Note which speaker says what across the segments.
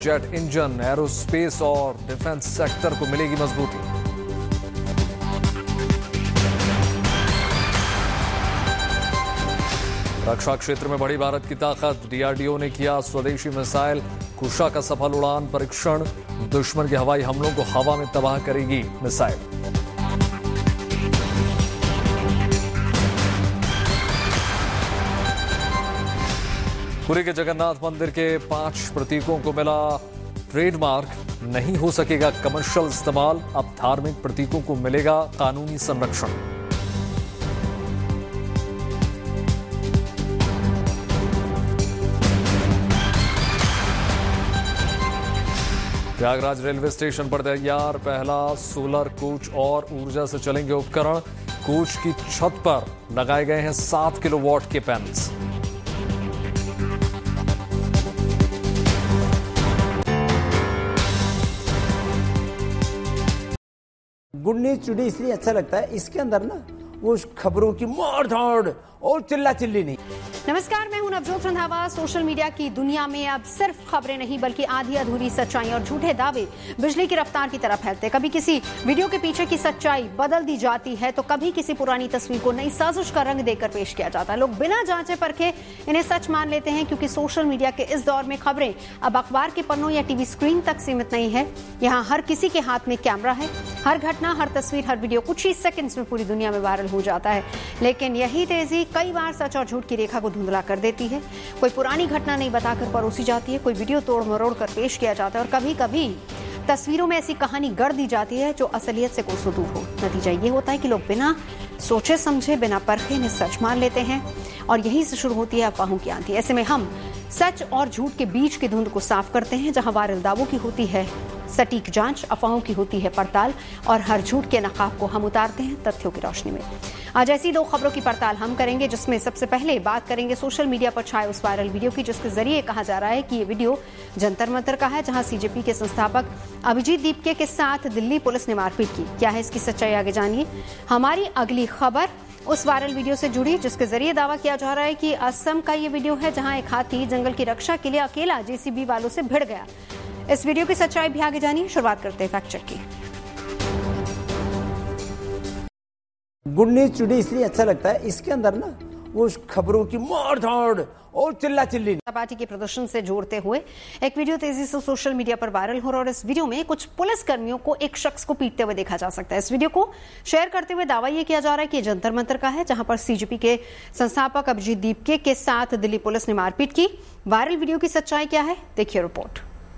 Speaker 1: Jet engine, aerospace और defence sector को मिलेगी मजबूती। रक्षा क्षेत्र में बढ़ी भारत की ताकत। डीआरडीओ ने किया स्वदेशी मिसाइल कुशा का सफल उड़ान परीक्षण। दुश्मन के हवाई हमलों को हवा में तबाह करेगी मिसाइल। पुरी के जगन्नाथ मंदिर के 5 प्रतीकों को मिला ट्रेडमार्क। नहीं हो सकेगा कमर्शियल इस्तेमाल। अब धार्मिक प्रतीकों को मिलेगा कानूनी संरक्षण। प्रयागराज रेलवे स्टेशन पर तैयार पहला सोलर कोच और ऊर्जा से चलेंगे उपकरण। कोच की छत पर लगाए गए हैं 7 किलोवाट के पैनल्स।
Speaker 2: गुड न्यूज टुडे इसलिए अच्छा लगता है, इसके अंदर ना वो खबरों की मार धाड़ और चिल्ला चिल्ली नहीं।
Speaker 3: नमस्कार, मैं हूं नवजोत रंधावा। सोशल मीडिया की दुनिया में अब सिर्फ खबरें नहीं बल्कि आधी अधूरी सच्चाई और झूठे दावे बिजली की रफ्तार की तरह फैलते। कभी किसी वीडियो के पीछे की सच्चाई बदल दी जाती है तो कभी किसी पुरानी तस्वीर को नई साजिश का रंग देकर पेश किया जाता है। लोग बिना जांचे परखे इन्हें सच मान लेते हैं क्योंकि सोशल मीडिया के इस दौर में खबरें अब अखबार के पन्नों या टीवी स्क्रीन तक सीमित नहीं है। यहाँ हर किसी के हाथ में कैमरा है। हर घटना, हर तस्वीर, हर वीडियो कुछ ही सेकंड्स में पूरी दुनिया में वायरल हो जाता है। लेकिन यही तेजी कई बार सच और झूठ की रेखा को धुंधला कर देती है। कोई पुरानी घटना नहीं बताकर परोसी जाती है, कोई वीडियो तोड़ मरोड़ कर पेश किया जाता है और कभी कभी तस्वीरों में ऐसी कहानी गढ़ दी जाती है जो असलियत से कोसों दूर हो। नतीजा ये होता है कि लोग बिना सोचे समझे, बिना परखे इन्हें सच मान लेते हैं और यहीं से शुरू होती है अफवाहों की आंधी। ऐसे में हम सच और झूठ के बीच की धुंध को साफ करते हैं। जहां वायरल दावों की होती है सटीक जांच, अफवाहों की होती है पड़ताल और हर झूठ के नकाब को हम उतारते हैं तथ्यों की रोशनी में। आज ऐसी 2 खबरों की पड़ताल हम करेंगे जिसमें सबसे पहले बात करेंगे सोशल मीडिया पर छाए उस वायरल वीडियो की जिसके जरिए कहा जा रहा है कि ये वीडियो जंतर मंतर का है, जहां सीजेपी के संस्थापक अभिजीत दीपके के साथ दिल्ली पुलिस ने मारपीट की। क्या है इसकी सच्चाई, आगे जानिए। हमारी अगली खबर उस वायरल वीडियो से जुड़ी जिसके जरिए दावा किया जा रहा है कि असम का ये वीडियो है जहां एक हाथी जंगल की रक्षा के लिए अकेला जेसीबी वालों से भिड़ गया। इस वीडियो की सच्चाई भी आगे जानिए। शुरुआत करते हैं फैक्ट चेक की।
Speaker 2: गुड न्यूज टुडे इसलिए अच्छा लगता है, इसके अंदर ना वो खबरों की मार धाड़ और चिल्ला चिल्ली
Speaker 3: पार्टी के प्रदर्शन से जोड़ते हुए एक वीडियो तेजी से सोशल मीडिया पर वायरल हो रहा है और इस वीडियो में कुछ पुलिस कर्मियों को एक शख्स को पीटते हुए देखा जा सकता है। इस वीडियो को शेयर करते हुए दावा यह किया जा रहा है कि यह जंतर मंतर का है, जहां पर सीजेपी के संस्थापक अभिजीत दीपके के साथ दिल्ली पुलिस ने मारपीट की। वायरल वीडियो की सच्चाई क्या है, देखिए रिपोर्ट।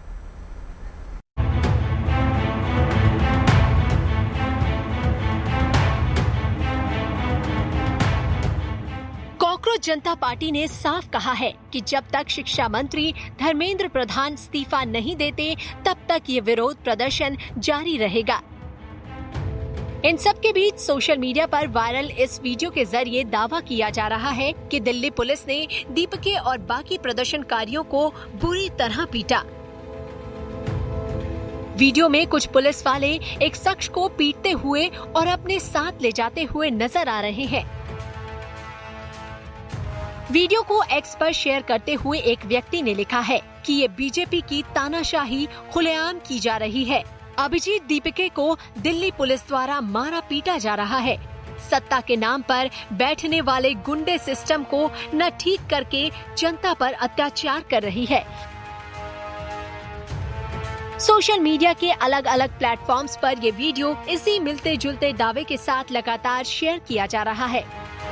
Speaker 4: कांग्रेस जनता पार्टी ने साफ कहा है कि जब तक शिक्षा मंत्री धर्मेंद्र प्रधान इस्तीफा नहीं देते तब तक ये विरोध प्रदर्शन जारी रहेगा। इन सब के बीच सोशल मीडिया पर वायरल इस वीडियो के जरिए दावा किया जा रहा है कि दिल्ली पुलिस ने दीपके और बाकी प्रदर्शनकारियों को बुरी तरह पीटा। वीडियो में कुछ पुलिस वाले एक शख्स को पीटते हुए और अपने साथ ले जाते हुए नजर आ रहे हैं। वीडियो को एक्स पर शेयर करते हुए एक व्यक्ति ने लिखा है कि ये बीजेपी की तानाशाही खुलेआम की जा रही है। अभिजीत दीपके को दिल्ली पुलिस द्वारा मारा पीटा जा रहा है। सत्ता के नाम पर बैठने वाले गुंडे सिस्टम को न ठीक करके जनता पर अत्याचार कर रही है। सोशल मीडिया के अलग अलग प्लेटफॉर्म्स पर ये वीडियो इसी मिलते जुलते दावे के साथ लगातार शेयर किया जा रहा है।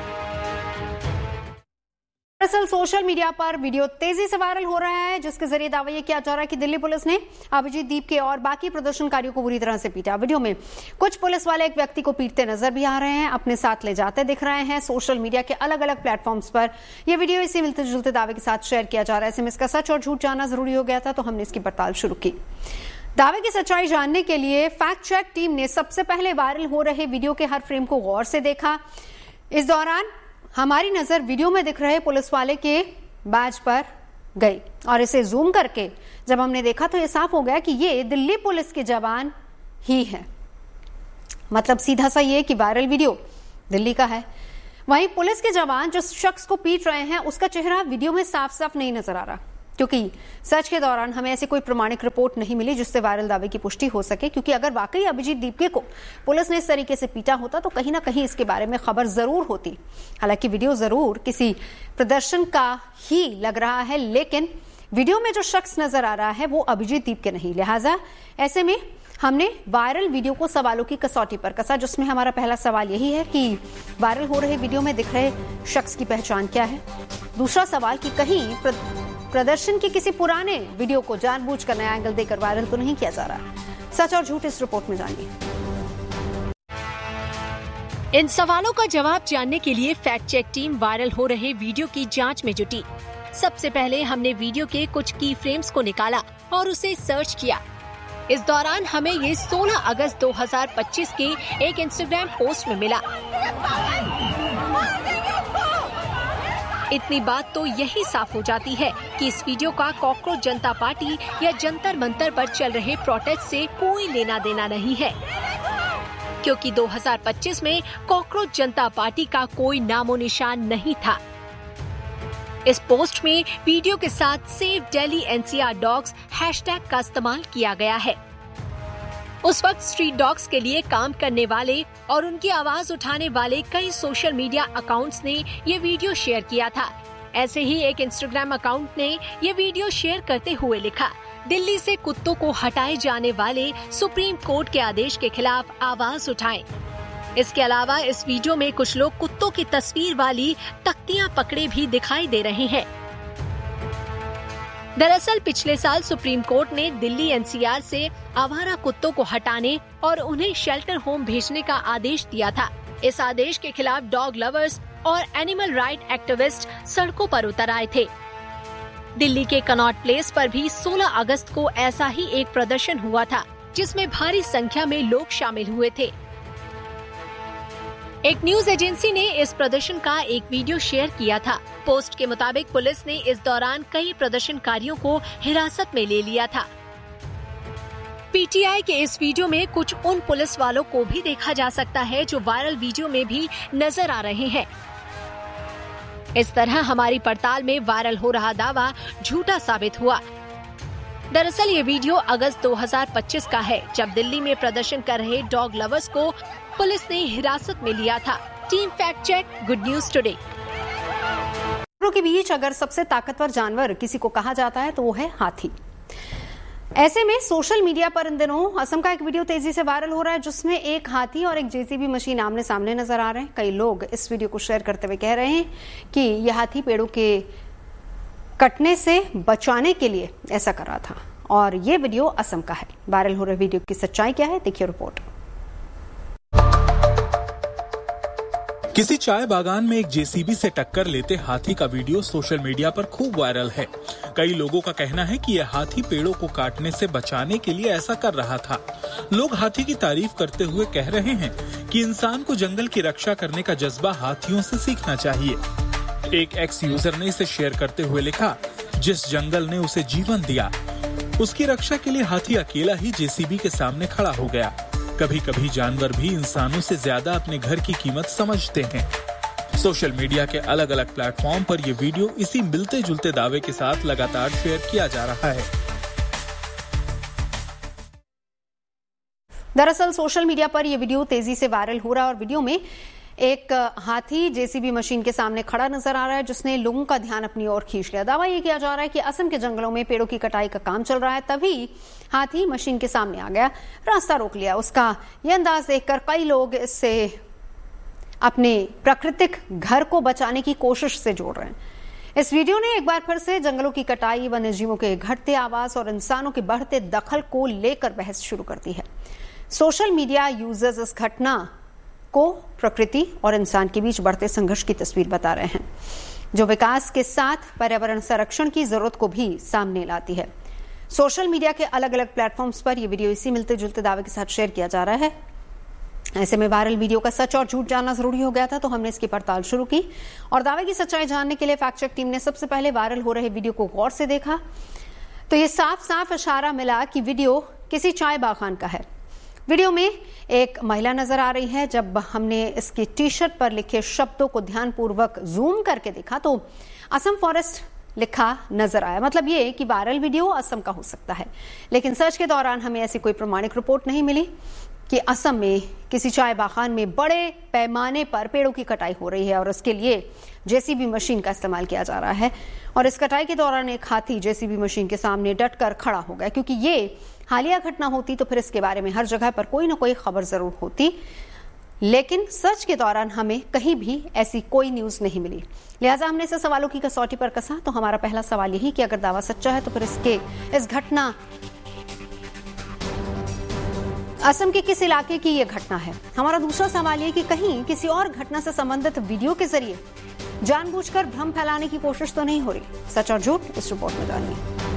Speaker 3: दरअसल सोशल मीडिया पर वीडियो तेजी से वायरल हो रहा है जिसके जरिए दावा यह किया जा रहा है कि दिल्ली पुलिस ने अभिजीत दीपके और बाकी प्रदर्शनकारियों को बुरी तरह से पीटा। वीडियो में कुछ पुलिस वाले एक व्यक्ति को पीटते नजर भी आ रहे हैं, अपने साथ ले जाते दिख रहे हैं। सोशल मीडिया के अलग अलग प्लेटफॉर्म्स पर यह वीडियो इसी मिलते जुलते दावे के साथ शेयर किया जा रहा है। ऐसे में इसका सच और झूठ जानना जरूरी हो गया था तो हमने इसकी पड़ताल शुरू की। दावे की सच्चाई जानने के लिए फैक्ट चेक टीम ने सबसे पहले वायरल हो रहे वीडियो के हर फ्रेम को गौर से देखा। इस दौरान हमारी नजर वीडियो में दिख रहे पुलिस वाले के बैज पर गई और इसे जूम करके जब हमने देखा तो यह साफ हो गया कि ये दिल्ली पुलिस के जवान ही है। मतलब सीधा सा ये कि वायरल वीडियो दिल्ली का है। वहीं पुलिस के जवान जिस शख्स को पीट रहे हैं उसका चेहरा वीडियो में साफ साफ नहीं नजर आ रहा क्योंकि सर्च के दौरान हमें ऐसी कोई प्रमाणिक रिपोर्ट नहीं मिली जिससे वायरल दावे की पुष्टि हो सके, क्योंकि अगर वाकई अभिजीत दीपके को पुलिस ने इस तरीके से पीटा होता तो कहीं ना कहीं इसके बारे में खबर जरूर होती। हालांकि वीडियो जरूर किसी प्रदर्शन का ही लग रहा है, लेकिन वीडियो में जो शख्स नजर आ रहा है वो अभिजीत दीपके नहीं। लिहाजा ऐसे में हमने वायरल वीडियो को सवालों की कसौटी पर कसा, जिसमें हमारा पहला सवाल यही है कि वायरल हो रहे वीडियो में दिख रहे शख्स की पहचान क्या है। दूसरा सवाल कि कहीं प्रदर्शन के किसी पुराने वीडियो को जानबूझकर नया एंगल देकर वायरल तो नहीं किया जा रहा। सच और झूठ इस रिपोर्ट में जानिए।
Speaker 4: इन सवालों का जवाब जानने के लिए फैक्ट चेक टीम वायरल हो रहे वीडियो की जांच में जुटी। सबसे पहले हमने वीडियो के कुछ की फ्रेम्स को निकाला और उसे सर्च किया। इस दौरान हमें ये 16 अगस्त 2025 के एक इंस्टाग्राम पोस्ट में मिला। इतनी बात तो यही साफ हो जाती है कि इस वीडियो का कॉकरोच जनता पार्टी या जंतर मंतर पर चल रहे प्रोटेस्ट से कोई लेना देना नहीं है, क्योंकि 2025 में कॉकरोच जनता पार्टी का कोई नामो निशान नहीं था। इस पोस्ट में वीडियो के साथ save Delhi NCR dogs hashtag का इस्तेमाल किया गया है। उस वक्त स्ट्रीट डॉग्स के लिए काम करने वाले और उनकी आवाज उठाने वाले कई सोशल मीडिया अकाउंट्स ने ये वीडियो शेयर किया था। ऐसे ही एक इंस्टाग्राम अकाउंट ने ये वीडियो शेयर करते हुए लिखा, दिल्ली से कुत्तों को हटाए जाने वाले सुप्रीम कोर्ट के आदेश के खिलाफ आवाज उठाएं। इसके अलावा इस वीडियो में कुछ लोग कुत्तों की तस्वीर वाली तख्तियां पकड़े भी दिखाई दे रहे हैं। दरअसल पिछले साल सुप्रीम कोर्ट ने दिल्ली एनसीआर से आवारा कुत्तों को हटाने और उन्हें शेल्टर होम भेजने का आदेश दिया था। इस आदेश के खिलाफ डॉग लवर्स और एनिमल राइट एक्टिविस्ट सड़कों पर उतर आए थे। दिल्ली के कनॉट प्लेस पर भी 16 अगस्त को ऐसा ही एक प्रदर्शन हुआ था, जिसमें भारी संख्या में लोग शामिल हुए थे। एक न्यूज एजेंसी ने इस प्रदर्शन का एक वीडियो शेयर किया था। पोस्ट के मुताबिक पुलिस ने इस दौरान कई प्रदर्शनकारियों को हिरासत में ले लिया था। पीटीआई के इस वीडियो में कुछ उन पुलिस वालों को भी देखा जा सकता है जो वायरल वीडियो में भी नजर आ रहे हैं। इस तरह हमारी पड़ताल में वायरल हो रहा दावा झूठा साबित हुआ। दरअसल ये वीडियो अगस्त 2025 का है, जब दिल्ली में प्रदर्शन कर रहे डॉग लवर्स को पुलिस ने हिरासत में लिया था। Team fact check, good news today.
Speaker 3: के बीच अगर सबसे ताकतवर जानवर किसी को कहा जाता है तो वो है हाथी। ऐसे में सोशल मीडिया पर इन दिनों असम का एक वीडियो तेजी से वायरल हो रहा है, जिसमें एक हाथी और एक जेसीबी मशीन आमने सामने नजर आ रहे हैं। कई लोग इस वीडियो को शेयर करते हुए कह रहे हैं कि यह हाथी पेड़ों के कटने से बचाने के लिए ऐसा कर रहा था, और ये वीडियो असम का है। वायरल हो रहे वीडियो की सच्चाई क्या है, देखिए रिपोर्ट।
Speaker 5: किसी चाय बागान में एक जेसीबी से टक्कर लेते हाथी का वीडियो सोशल मीडिया पर खूब वायरल है। कई लोगों का कहना है कि यह हाथी पेड़ों को काटने से बचाने के लिए ऐसा कर रहा था। लोग हाथी की तारीफ करते हुए कह रहे हैं कि इंसान को जंगल की रक्षा करने का जज्बा हाथियों से सीखना चाहिए। एक एक्स यूजर ने इसे शेयर करते हुए लिखा, जिस जंगल ने उसे जीवन दिया, उसकी रक्षा के लिए हाथी अकेला ही जेसीबी के सामने खड़ा हो गया। कभी कभी जानवर भी इंसानों से ज्यादा अपने घर की कीमत समझते हैं। सोशल मीडिया के अलग अलग प्लेटफॉर्म पर यह वीडियो इसी मिलते जुलते दावे के साथ लगातार शेयर किया जा रहा है।
Speaker 3: दरअसल सोशल मीडिया पर यह वीडियो तेजी से वायरल हो रहा है और वीडियो में एक हाथी जेसीबी मशीन के सामने खड़ा नजर आ रहा है, जिसने लोगों का ध्यान अपनी ओर खींच लिया। दावा यह किया जा रहा है कि असम के जंगलों में पेड़ों की कटाई का काम चल रहा है, तभी हाथी मशीन के सामने आ गया, रास्ता रोक लिया। उसका यह अंदाज देखकर कई लोग इससे अपने प्राकृतिक घर को बचाने की कोशिश से जोड़ रहे हैं। इस वीडियो ने एक बार फिर से जंगलों की कटाई, वन्य जीवों के घटते आवास और इंसानों के बढ़ते दखल को लेकर बहस शुरू कर दी है। सोशल मीडिया यूजर्स इस घटना को प्रकृति और इंसान के बीच बढ़ते संघर्ष की तस्वीर बता रहे हैं, जो विकास के साथ पर्यावरण संरक्षण की जरूरत को भी सामने लाती है। सोशल मीडिया के अलग अलग प्लेटफॉर्म्स पर यह वीडियो इसी मिलते जुलते दावे के साथ शेयर किया जा रहा है। ऐसे में वायरल वीडियो का सच और झूठ जानना जरूरी हो गया था, तो हमने इसकी पड़ताल शुरू की और दावे की सच्चाई जानने के लिए फैक्ट चेक टीम ने सबसे पहले वायरल हो रहे वीडियो को गौर से देखा, तो ये साफ साफ इशारा मिला कि वीडियो किसी चाय बागान का है। वीडियो में एक महिला नजर आ रही है। जब हमने इसकी टी शर्ट पर लिखे शब्दों को ध्यानपूर्वक जूम करके देखा तो असम फॉरेस्ट लिखा नजर आया। मतलब ये कि वायरल वीडियो असम का हो सकता है, लेकिन सर्च के दौरान हमें ऐसी कोई प्रमाणिक रिपोर्ट नहीं मिली कि असम में किसी चाय बागान में बड़े पैमाने पर पेड़ों की कटाई हो रही है और उसके लिए जेसीबी मशीन का इस्तेमाल किया जा रहा है। और इस कटाई के दौरान एक हाथी जेसीबी मशीन के सामने डटकर खड़ा हो गया। क्योंकि ये हालिया घटना होती तो फिर इसके बारे में हर जगह पर कोई ना कोई खबर जरूर होती, लेकिन सर्च के दौरान हमें कहीं भी ऐसी कोई न्यूज नहीं मिली। लिहाजा हमने इसे सवालों की कसौटी पर कसा। तो हमारा पहला सवाल यही कि अगर दावा सच्चा है तो फिर इस घटना असम के किस इलाके की यह घटना है। हमारा दूसरा सवाल यह कि कहीं किसी और घटना से संबंधित वीडियो के जरिए जानबूझकर भ्रम फैलाने की कोशिश तो नहीं हो रही। सच और झूठ इस रिपोर्ट में जानिए।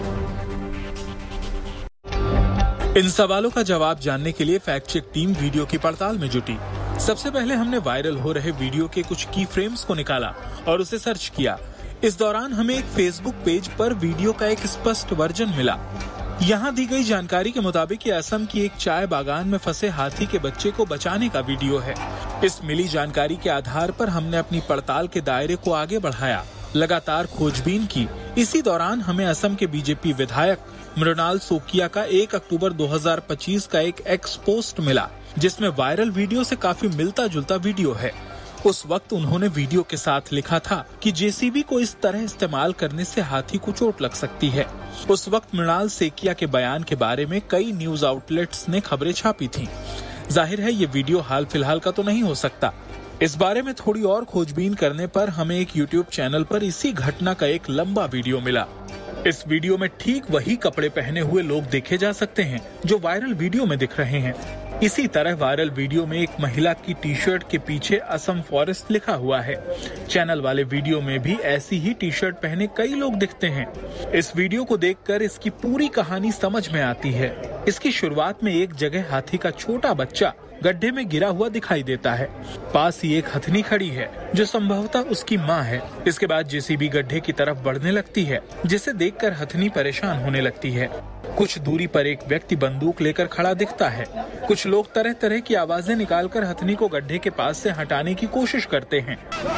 Speaker 5: इन सवालों का जवाब जानने के लिए फैक्ट चेक टीम वीडियो की पड़ताल में जुटी। सबसे पहले हमने वायरल हो रहे वीडियो के कुछ की फ्रेम्स को निकाला और उसे सर्च किया। इस दौरान हमें एक फेसबुक पेज पर वीडियो का एक स्पष्ट वर्जन मिला। यहाँ दी गई जानकारी के मुताबिक ये असम की एक चाय बागान में फंसे हाथी के बच्चे को बचाने का वीडियो है। इस मिली जानकारी के आधार पर हमने अपनी पड़ताल के दायरे को आगे बढ़ाया, लगातार खोजबीन की। इसी दौरान हमें असम के बीजेपी विधायक मृणाल शोकिया का 1 अक्टूबर 2025 का एक एक्स पोस्ट मिला, जिसमें वायरल वीडियो से काफी मिलता जुलता वीडियो है। उस वक्त उन्होंने वीडियो के साथ लिखा था कि जेसीबी को इस तरह इस्तेमाल करने से हाथी को चोट लग सकती है। उस वक्त मृणाल शोकिया के बयान के बारे में कई न्यूज आउटलेट्स ने खबरें छापी थीं। जाहिर है ये वीडियो हाल फिलहाल का तो नहीं हो सकता। इस बारे में थोड़ी और खोजबीन करने पर हमें एक यूट्यूब चैनल पर इसी घटना का एक लंबा वीडियो मिला। इस वीडियो में ठीक वही कपड़े पहने हुए लोग देखे जा सकते हैं जो वायरल वीडियो में दिख रहे हैं। इसी तरह वायरल वीडियो में एक महिला की टी शर्ट के पीछे असम फॉरेस्ट लिखा हुआ है। चैनल वाले वीडियो में भी ऐसी ही टी शर्ट पहने कई लोग दिखते हैं। इस वीडियो को देखकर इसकी पूरी कहानी समझ में आती है। इसकी शुरुआत में एक जगह हाथी का छोटा बच्चा गड्ढे में गिरा हुआ दिखाई देता है। पास ही एक हथनी खड़ी है जो संभवतः उसकी माँ है। इसके बाद जेसीबी गड्ढे की तरफ बढ़ने लगती है, जिसे देखकर हथनी परेशान होने लगती है। कुछ दूरी पर एक व्यक्ति बंदूक लेकर खड़ा दिखता है। कुछ लोग तरह तरह की आवाजें निकालकर हथनी को गड्ढे के पास से हटाने की कोशिश करते हैं,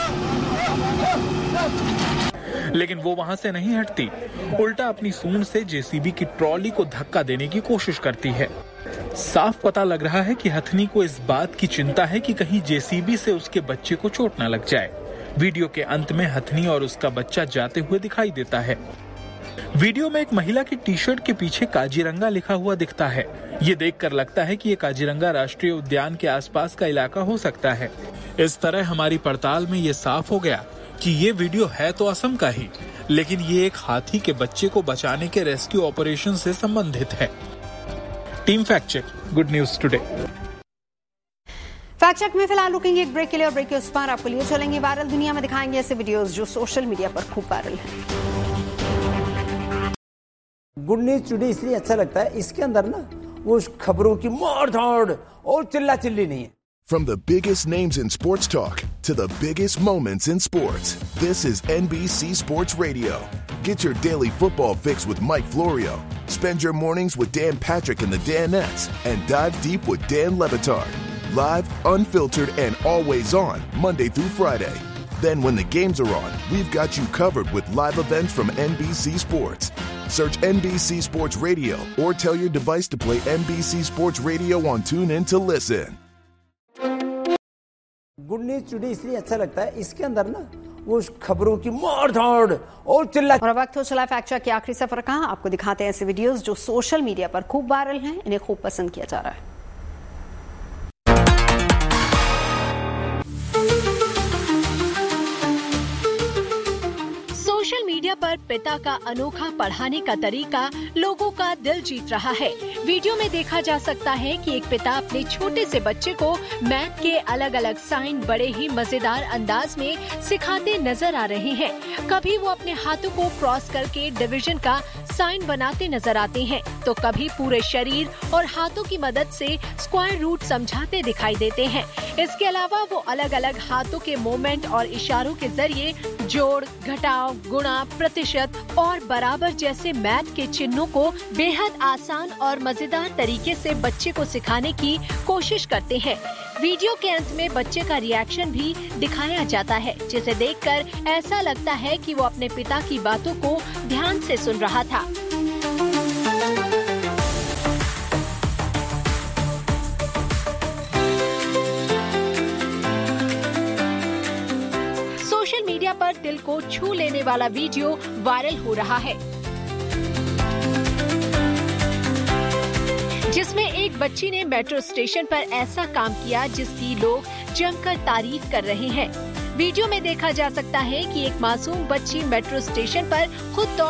Speaker 5: लेकिन वो वहाँ से नहीं हटती, उल्टा अपनी सूंड से जेसीबी की ट्रॉली को धक्का देने की कोशिश करती है। साफ पता लग रहा है कि हथनी को इस बात की चिंता है कि कहीं जेसीबी से उसके बच्चे को चोट न लग जाए। वीडियो के अंत में हथनी और उसका बच्चा जाते हुए दिखाई देता है। वीडियो में एक महिला की टी शर्ट के पीछे काजीरंगा लिखा हुआ दिखता है। ये देखकर लगता है कि ये काजीरंगा राष्ट्रीय उद्यान के आसपास का इलाका हो सकता है। इस तरह हमारी पड़ताल में ये साफ हो गया कि ये वीडियो है तो असम का ही, लेकिन ये एक हाथी के बच्चे को बचाने के रेस्क्यू ऑपरेशन से संबंधित है। Team fact check, good news today.
Speaker 3: Fact check में फिलहाल रुकेंगे एक ब्रेक के लिए और ब्रेक के उस पार आपको लिए चलेंगे वायरल दुनिया में, दिखाएंगे ऐसे वीडियोस जो सोशल मीडिया पर खूब वायरल हैं।
Speaker 2: गुड न्यूज टुडे इसलिए अच्छा लगता है, इसके अंदर ना वो खबरों की मार धाड़ और चिल्ला चिल्ली नहीं है।
Speaker 6: From the biggest names in sports talk to the biggest moments in sports, this is NBC Sports Radio. Get your daily football fix with Mike Florio. Spend your mornings with Dan Patrick and the Danettes and dive deep with Dan Levitard. Live, unfiltered, and always on Monday through Friday. Then when the games are on, we've got you covered with live events from NBC Sports. Search NBC Sports Radio or tell your device to play NBC Sports Radio on TuneIn to listen.
Speaker 2: Good news today इसलिए अच्छा लगता है, इसके अंदर ना वो खबरों की मार धाड़ और चिल्ला।
Speaker 3: और वक्त हो चला फैक्ट चेक के आखिरी सफर का। आपको दिखाते हैं ऐसे वीडियोस जो सोशल मीडिया पर खूब वायरल हैं, इन्हें खूब पसंद किया जा रहा है।
Speaker 4: सोशल मीडिया पर पिता का अनोखा पढ़ाने का तरीका लोगों का दिल जीत रहा है। वीडियो में देखा जा सकता है कि एक पिता अपने छोटे से बच्चे को मैथ के अलग अलग साइन बड़े ही मजेदार अंदाज में सिखाते नजर आ रहे हैं। कभी वो अपने हाथों को क्रॉस करके डिवीजन का साइन बनाते नजर आते हैं, तो कभी पूरे शरीर और हाथों की मदद से स्क्वायर रूट समझाते दिखाई देते हैं। इसके अलावा वो अलग अलग हाथों के मूवमेंट और इशारों के जरिए जोड़, घटाव, गुणा, प्रतिशत और बराबर जैसे मैथ के चिन्हों को बेहद आसान और मजेदार तरीके से बच्चे को सिखाने की कोशिश करते हैं। वीडियो के अंत में बच्चे का रिएक्शन भी दिखाया जाता है, जिसे देखकर ऐसा लगता है कि वो अपने पिता की बातों को ध्यान से सुन रहा था। सोशल मीडिया पर दिल को छू लेने वाला वीडियो वायरल हो रहा है, जिसमें एक बच्ची ने मेट्रो स्टेशन पर ऐसा काम किया जिसकी लोग जमकर तारीफ कर रहे हैं। वीडियो में देखा जा सकता है कि एक मासूम बच्ची मेट्रो स्टेशन पर खुद